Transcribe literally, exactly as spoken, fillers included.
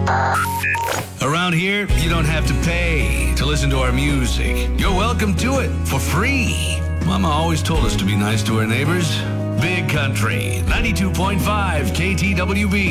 Around here, you don't have to pay to listen to our music. You're welcome to it for free. Mama always told us to be nice to our neighbors. Big Country, ninety-two point five K T W B.